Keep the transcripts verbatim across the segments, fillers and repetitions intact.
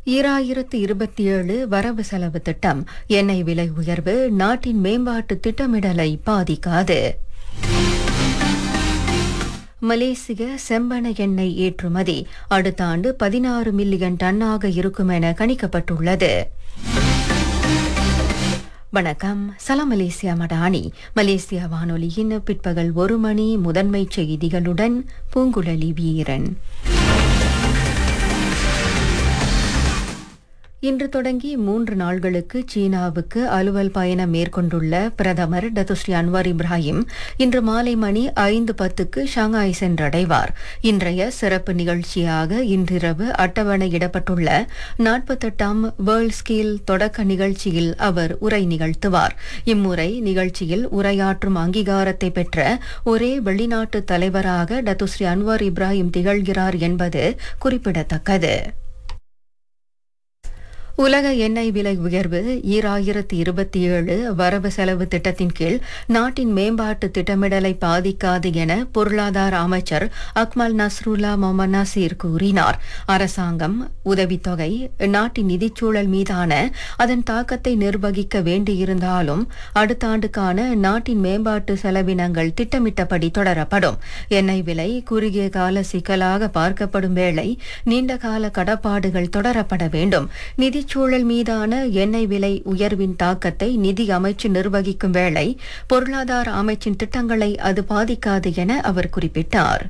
ஈராயிரத்து இருபத்தி ஏழு வரவு செலவு திட்டம் எண்ணெய் விலை உயர்வு நாட்டின் மேம்பாட்டு திட்டமிடலை பாதிக்காது. மலேசிய செம்பன எண்ணெய் ஏற்றுமதி அடுத்த ஆண்டு பதினாறு மில்லியன் டன்னாக இருக்கும் என கணிக்கப்பட்டுள்ளது. வணக்கம், சலாம் மலேசியா மடானி. மலேசியா வானொலியின் பிற்பகல் ஒரு மணி முதன்மை செய்திகளுடன் பூங்குழலி வீரன். இன்று தொடங்கி மூன்று நாள்களுக்கு சீனாவுக்கு அலுவல் பயணம் மேற்கொண்டுள்ள பிரதமர் டத்துஸ்ரீ அன்வார் இப்ராஹிம் இன்று மாலை மணி ஐந்து பத்துக்கு ஷாங்காய் சென்றடைவார். இன்றைய சிறப்பு நிகழ்ச்சியாக இன்றிரவு அட்டவணையிடப்பட்டுள்ள நாற்பத்தெட்டாம் வேர்ல்ட் ஸ்கில் தொடக்க நிகழ்ச்சியில் அவர் உரை நிகழ்த்துவார். இம்முறை நிகழ்ச்சியில் உரையாற்றும் அங்கீகாரத்தை பெற்ற ஒரே வெளிநாட்டு தலைவராக டத்துஸ்ரீ அன்வார் இப்ராஹிம் திகழ்கிறார் என்பது குறிப்பிடத்தக்கது. உலக எண்ணெய் விலை உயர்வு ஈராயிரத்து இருபத்தி ஏழு வரவு செலவு திட்டத்தின் கீழ் நாட்டின் மேம்பாட்டு திட்டமிடலை பாதிக்காது என பொருளாதார அமைச்சர் அக்மல் நஸ்ருல்லா மொஹமட் நசீர் கூறினார். அரசாங்கம் உதவித்தொகை நாட்டின் நிதிச்சூழல் மீதான அதன் தாக்கத்தை நிர்வகிக்க வேண்டியிருந்தாலும் அடுத்த ஆண்டுக்கான நாட்டின் மேம்பாட்டு செலவினங்கள் திட்டமிட்டபடி தொடரப்படும். எண்ணெய் விலை குறுகிய கால சிக்கலாக பார்க்கப்படும் வேளை நீண்டகால கடப்பாடுகள் தொடரப்பட வேண்டும். நிதி சூழல் மீதான எண்ணெய் விலை உயர்வின் தாக்கத்தை நிதி அமைச்சு நிர்வகிக்கும் வேளை பொருளாதார அமைச்சின் திட்டங்களை அது பாதிக்காது என அவர் குறிப்பிட்டார்.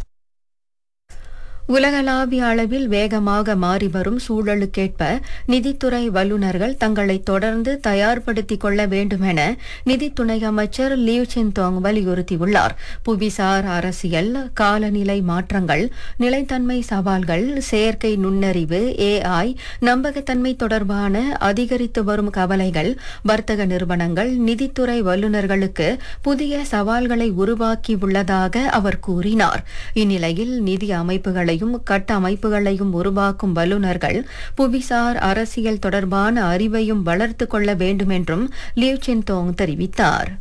உலகளாவிய அளவில் வேகமாக மாறிவரும் சூழலுக்கேற்ப நிதித்துறை வல்லுநர்கள் தங்களை தொடர்ந்து தயார்படுத்திக் கொள்ள வேண்டும் என நிதி துணை அமைச்சர் லியூ சின்தோங் வலியுறுத்தியுள்ளார். புவிசார் அரசியல், காலநிலை மாற்றங்கள், நிலைத்தன்மை சவால்கள், செயற்கை நுண்ணறிவு, ஏஐ, நம்பகத்தன்மை தொடர்பான அதிகரித்து வரும் கவலைகள் வர்த்தக நிறுவனங்கள் நிதித்துறை வல்லுநர்களுக்கு புதிய சவால்களை உருவாக்கியுள்ளதாக அவர் கூறினார். இந்நிலையில் நிதி அமைப்புகளை கட்டமைப்புகளையும் உருவாக்கும் வல்லுநர்கள் புவிசார் அரசியல் தொடர்பான அறிவையும் வளர்த்துக் கொள்ள வேண்டும் என்றும் லியூ சின்தோங் தெரிவித்தார்.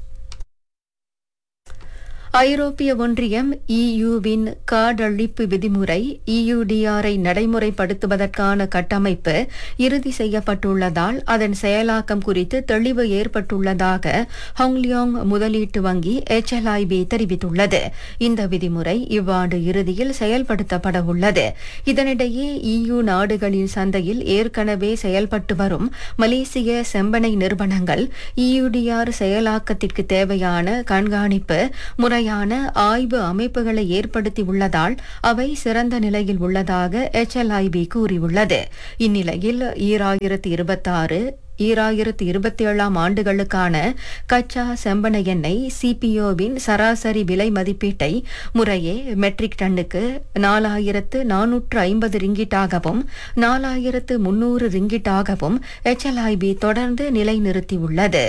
ஐரோப்பிய ஒன்றியம் இயுவின் காடழிப்பு விதிமுறை இயுடிஆரை நடைமுறைப்படுத்துவதற்கான கட்டமைப்பு இறுதி செய்யப்பட்டுள்ளதால் அதன் செயலாக்கம் குறித்து தெளிவு ஏற்பட்டுள்ளதாக ஹாங்லியோங் முதலீட்டு வங்கி எச்எல்ஐபி தெரிவித்துள்ளது. இந்த விதிமுறை இவ்வாண்டு இறுதியில் செயல்படுத்தப்பட உள்ளது. இதனிடையே இயு நாடுகளின் சந்தையில் ஏற்கனவே செயல்பட்டு வரும் மலேசிய செம்பனை நிறுவனங்கள் இயுடிஆர் செயலாக்கத்திற்கு தேவையான கண்காணிப்பு முறை ஆய்வு அமைப்புகளை ஏற்படுத்தியுள்ளதால் அவை சிறந்த நிலையில் உள்ளதாக எச்எல்ஐபி கூறியுள்ளது. இந்நிலையில் ஈராயிரத்து இருபத்தாறு ஈராயிரத்து இருபத்தி ஏழாம் ஆண்டுகளுக்கான கச்சா செம்பன எண்ணெய் சிபிஓவின் சராசரி விலை மதிப்பீட்டை முறையே மெட்ரிக் டன்னுக்கு நாலாயிரத்து நானூற்று ஐம்பது ரிங்கிட்டாகவும் நாலாயிரத்து முன்னூறு ரிங்கிட்டாகவும் எச்எல்ஐபி தொடர்ந்து நிலைநிறுத்தியுள்ளது.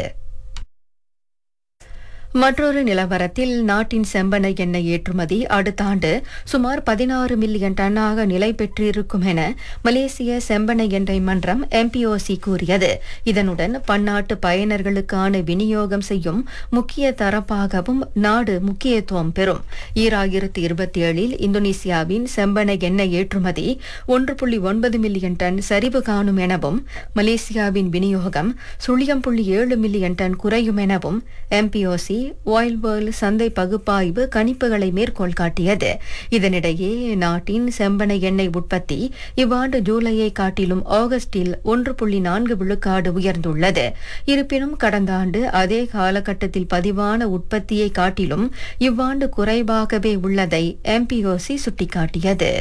மற்றொரு நிலவரத்தில் நாட்டின் செம்பன எண்ணெய் ஏற்றுமதி அடுத்த ஆண்டு சுமார் பதினாறு மில்லியன் டன்னாக நிலை பெற்றிருக்கும் என மலேசிய செம்பன எண்ணெய் மன்றம் எம்பிஓசி கூறியது. இதனுடன் பன்னாட்டு பயனர்களுக்கான விநியோகம் செய்யும் முக்கிய தரப்பாகவும் நாடு முக்கியத்துவம் பெறும். ஈராயிரத்து இருபத்தி ஏழில் இந்தோனேசியாவின் செம்பன எண்ணெய் ஏற்றுமதி ஒன்று புள்ளி ஒன்பது மில்லியன் டன் சரிவு காணும் எனவும் மலேசியாவின் விநியோகம் சுழியம் புள்ளி ஏழு மில்லியன் டன் குறையும் எனவும் எம்பிஓசி ஆயில் வேர்ல்ட் சந்தை பகுப்பாய்வு கணிப்புகளை மேற்கோள் காட்டியது. இதனிடையே நாட்டின் செம்பனை எண்ணெய் உற்பத்தி இவ்வாண்டு ஜூலையை காட்டிலும் ஆகஸ்டில் ஒன்று புள்ளி நான்கு விழுக்காடு உயர்ந்துள்ளது. இருப்பினும் கடந்த ஆண்டு அதே காலகட்டத்தில் பதிவான உற்பத்தியை காட்டிலும் இவ்வாண்டு குறைவாகவே உள்ளதை எம்பிஓசி சுட்டிக்காட்டியது.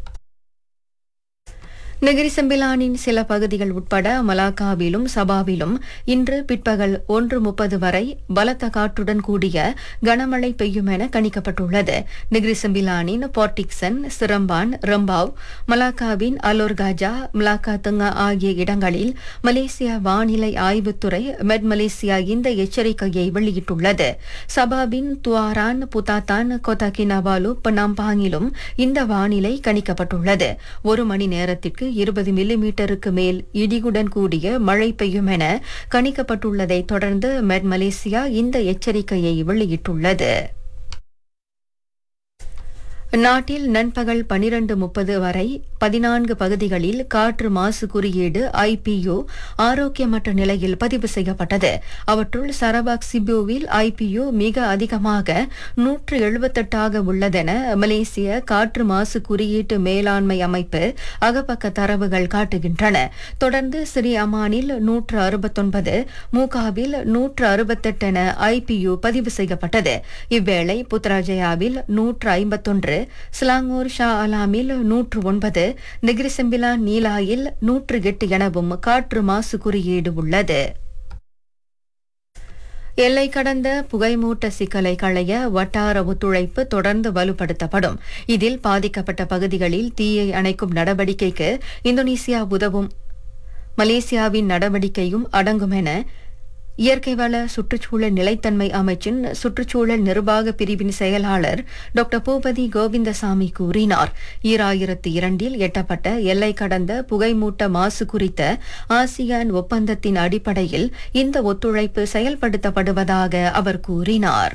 நெகிரி செம்பிலானின் சில பகுதிகள் உட்பட மலாக்காவிலும் சபாவிலும் இன்று பிற்பகல் ஒன்று முப்பது வரை பலத்த காற்றுடன் கூடிய கனமழை பெய்யும் என கணிக்கப்பட்டுள்ளது. நெகிரி செம்பிலானின் போர்டிக்சன், சிரம்பான், ரம்பாவ், மலாக்காவின் அலோர்காஜா, மலாக்கா தங்கா ஆகிய இடங்களில் மலேசியா வானிலை ஆய்வுத்துறை மெட் மலேசியா இந்த எச்சரிக்கையை வெளியிட்டுள்ளது. சபாவின் துவாரான், புத்தாத்தான், கொத்தாகினாவாலு, பனாம்பாங்கிலும் இந்த வானிலை கணிக்கப்பட்டுள்ளது. ஒரு மணி நேரத்திற்கு இருபது மில்லிமீட்டருக்கு மேல் இடியுடன் கூடிய மழை பெய்யும் என கணிக்கப்பட்டுள்ளதை தொடர்ந்து மெட் மலேசியா இந்த எச்சரிக்கையை வெளியிட்டுள்ளது. நாட்டில் நண்பகல் பனிரண்டு முப்பது வரை பதினான்கு பகுதிகளில் காற்று மாசு குறியீடு ஐபியு ஆரோக்கியமற்ற நிலையில் பதிவு செய்யப்பட்டது. அவற்றுள் சரவாக் சிபுவில் ஐபியு மிக அதிகமாக நூற்று எழுபத்தெட்டாக உள்ளதென மலேசிய காற்று மாசு குறியீட்டு மேலாண்மை அமைப்பு அகப்பக்க தரவுகள் காட்டுகின்றன. தொடர்ந்து ஸ்ரீ அமானில் நூற்று அறுபத்தொன்பது, மூகாவில் நூற்று அறுபத்தெட்டு என ஐபியு பதிவு செய்யப்பட்டது. இவ்வேளை புத்ராஜயாவில் நூற்று ஐம்பத்தொன்று, ஸ்லாங்கூர் ஷா அலாமில் நூற்று ஒன்பது, நெகிரிசெம்பிலா நீலாயில் நூற்று எட்டு எனவும் காற்று மாசு குறியீடு உள்ளது. எல்லை கடந்த புகைமூட்ட சிக்கலை களைய வட்டார ஒத்துழைப்பு தொடர்ந்து வலுப்படுத்தப்படும். இதில் பாதிக்கப்பட்ட பகுதிகளில் தீயை அணைக்கும் நடவடிக்கைக்கு இந்தோனேசியா உதவும் மலேசியாவின் நடவடிக்கையும் அடங்கும் என இயற்கை வள சுற்றுச்சூழல் நிலைத்தன்மை அமைச்சின் சுற்றுச்சூழல் நிர்வாக பிரிவின் செயலாளர் டாக்டர் பூபதி கோவிந்தசாமி கூறினார். ஈராயிரத்து இரண்டில் எட்டப்பட்ட எல்லை கடந்த புகைமூட்ட மாசு குறித்த ஆசியான் ஒப்பந்தத்தின் அடிப்படையில் இந்த ஒத்துழைப்பு செயல்படுத்தப்படுவதாக அவர் கூறினார்.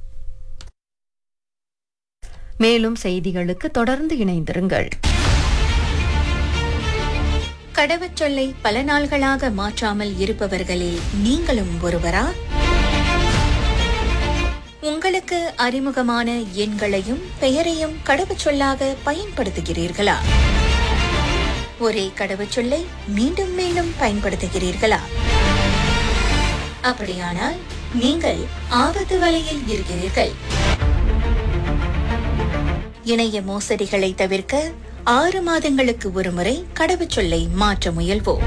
மேலும் செய்திகளுக்கு தொடர்ந்து இணைந்திருங்கள். கடவுச்சொல்லை பல நாள்களாக மாற்றாமல் இருப்பவர்களில் நீங்களும் ஒருவரா? உங்களுக்கு அறிமுகமான எண்களையும் பெயரையும் கடவுச்சொல்லாக பயன்படுத்துகிறீர்களா? ஒரே கடவுச்சொல்லை மீண்டும் மீண்டும் பயன்படுத்துகிறீர்களா? அப்படியானால் நீங்கள் ஆபத்து வலையில் இருக்கிறீர்கள். இணைய மோசடிகளை தவிர்க்க ஆறு மாதங்களுக்கு ஒருமுறை கடவுச்சொல்லை மாற்ற முயல்வோம்.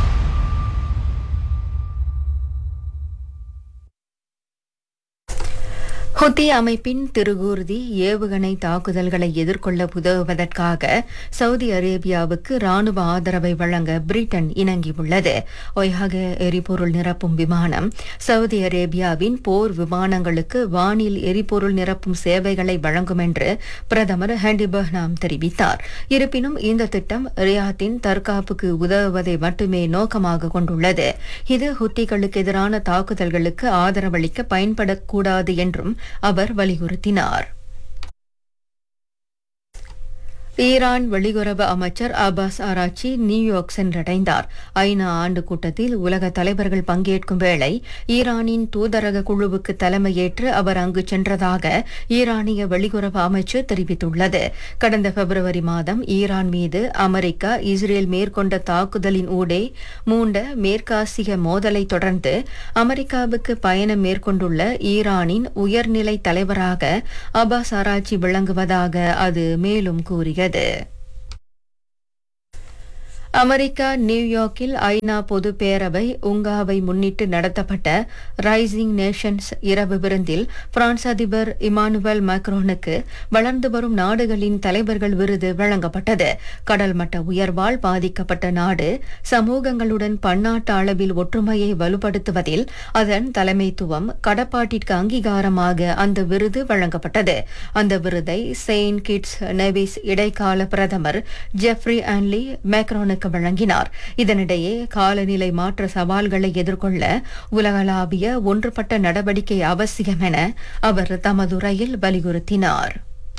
ஹுத்தி அமைப்பின் திருகூர்தி ஏவுகணை தாக்குதல்களை எதிர்கொள்ள உதவுவதற்காக சவுதி அரேபியாவுக்கு ராணுவ ஆதரவை வழங்க பிரிட்டன் இணங்கியுள்ளது. ஒய்ஹக எரிபொருள் நிரப்பும் விமானம் சவுதி அரேபியாவின் போர் விமானங்களுக்கு வானில் எரிபொருள் நிரப்பும் சேவைகளை வழங்கும் என்று பிரதமர் ஹண்டி பஹ்னாம் தெரிவித்தார். இருப்பினும் இந்த திட்டம் ரியாத்தின் தற்காப்புக்கு உதவுவதை மட்டுமே நோக்கமாக கொண்டுள்ளது. இது ஹுத்திகளுக்கு எதிரான தாக்குதல்களுக்கு ஆதரவளிக்க பயன்படக்கூடாது என்றும் அவர் வலியுறுத்தினார். ஈரான் வெளியுறவு அமைச்சர் அப்பாஸ் ஆராச்சி நியூயார்க் சென்றடைந்தார். ஐநா ஆண்டு கூட்டத்தில் உலக தலைவர்கள் பங்கேற்கும் வேளை ஈரானின் தூதரக குழுவுக்கு தலைமையேற்று அவர் அங்கு சென்றதாக ஈரானிய வெளியுறவு அமைச்சு தெரிவித்துள்ளது. கடந்த பிப்ரவரி மாதம் ஈரான் மீது அமெரிக்கா இஸ்ரேல் மேற்கொண்ட தாக்குதலின் ஊடே மூண்ட மேற்காசிய மோதலை தொடர்ந்து அமெரிக்காவுக்கு பயணம் மேற்கொண்டுள்ள ஈரானின் உயர்நிலை தலைவராக அப்பாஸ் ஆராச்சி விளங்குவதாக அது மேலும் கூறியது. அமெரிக்கா நியூயார்க்கில் ஐநா பொது பேரவை உங்காவை முன்னிட்டு நடத்தப்பட்ட ரைசிங் நேஷன்ஸ் இரவு விருந்தில் பிரான்ஸ் அதிபர் இமானுவேல் மேக்ரோனுக்கு வளர்ந்து வரும் நாடுகளின் தலைவர்கள் விருது வழங்கப்பட்டது. கடல் மட்ட உயர்வால் பாதிக்கப்பட்ட நாடு சமூகங்களுடன் பன்னாட்டு அளவில் ஒற்றுமையை வலுப்படுத்துவதில் அதன் தலைமைத்துவம் கடப்பாட்டிற்கு அங்கீகாரமாக அந்த விருது வழங்கப்பட்டது. அந்த விருதை செயின்ட் கிட்ஸ் நெவிஸ் இடைக்கால பிரதமர் ஜெஃப்ரி ஆன்லி மேக்ரோனுக்கு வழங்கினார். இதனிடையே காலநிலை மாற்ற சவால்களை எதிர்கொள்ள உலகளாவிய ஒன்றுபட்ட நடவடிக்கை அவசியம் என அவர் தமது உரையில் வலியுறுத்தினார்.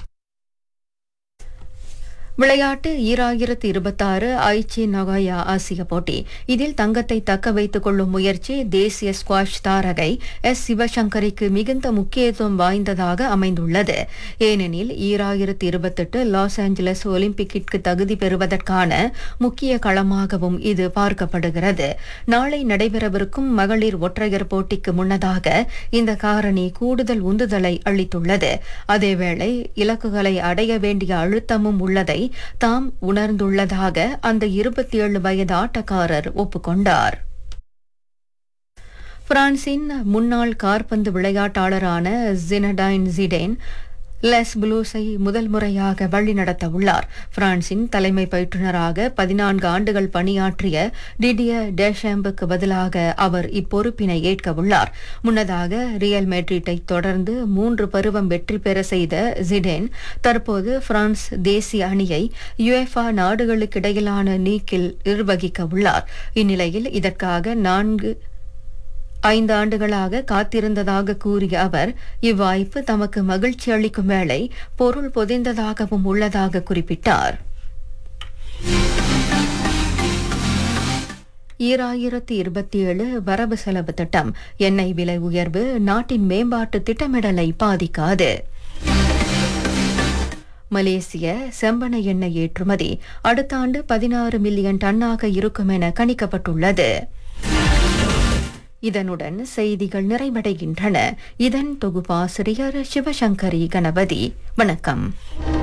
விளையாட்டு ஈராயிரத்து இருபத்தாறு ஐச்சி நகோயா ஆசிய போட்டி. இதில் தங்கத்தை தக்க வைத்துக் கொள்ளும் முயற்சி தேசிய ஸ்குவாஷ் தாரகை எஸ் சிவசங்கரிக்கு மிகுந்த முக்கியத்துவம் வாய்ந்ததாக அமைந்துள்ளது. ஏனெனில் ஈராயிரத்து இருபத்தெட்டு லாஸ் ஏஞ்சலஸ் ஒலிம்பிக்கிற்கு தகுதி பெறுவதற்கான முக்கிய களமாகவும் இது பார்க்கப்படுகிறது. நாளை நடைபெறவிருக்கும் மகளிர் ஒற்றையர் போட்டிக்கு முன்னதாக இந்த காரணி கூடுதல் உந்துதலை அளித்துள்ளது. அதேவேளை இலக்குகளை அடைய வேண்டிய அழுத்தமும் உள்ளதை தாம் உணர்ந்துள்ளதாக அந்த இருபத்தி ஏழு வயது ஆட்டக்காரர் ஒப்புக்கொண்டார். பிரான்சின் முன்னாள் காற்பந்து விளையாட்டாளரான ஜினடைன் ஜிடேன் லெஸ் புளூஸை முதல் முறையாக வழிநடத்த உள்ளார். பிரான்சின் தலைமை பயிற்றுநராக பதினான்கு ஆண்டுகள் பணியாற்றிய டிடியர் டெஷாம்புக்கு பதிலாக அவர் இப்பொறுப்பினை ஏற்க உள்ளார். முன்னதாக ரியல் மேட்ரிட்டை தொடர்ந்து மூன்று பருவம் வெற்றி பெற செய்த ஜிடேன் தற்போது பிரான்ஸ் தேசிய அணியை யுஎஃபா நாடுகளுக்கிடையிலான நீக்கில் நிர்வகிக்க உள்ளார். இந்நிலையில் இதற்காக நான்கு ஐந்து ஆண்டுகளாக காத்திருந்ததாக கூறிய அவர் இவ்வாய்ப்பு தமக்கு மகிழ்ச்சி அளிக்கும் வேளை பொருள் பொதிந்ததாகவும் உள்ளதாக குறிப்பிட்டார். ஈராயிரத்தி இருபத்தி ஏழு வரவு செலவு திட்டம் எண்ணெய் விலை உயர்வு நாட்டின் மேம்பாட்டு திட்டமிடலை பாதிக்காது. மலேசிய செம்பனை எண்ணெய் ஏற்றுமதி அடுத்த ஆண்டு பதினாறு மில்லியன் டன்னாக இருக்கும் என கணிக்கப்பட்டுள்ளது. இதனுடன் செய்திகள் நிறைவடைகின்றன. இதன் தொகுப்பாசிரியர் சிவசங்கரி கணபதி. வணக்கம்.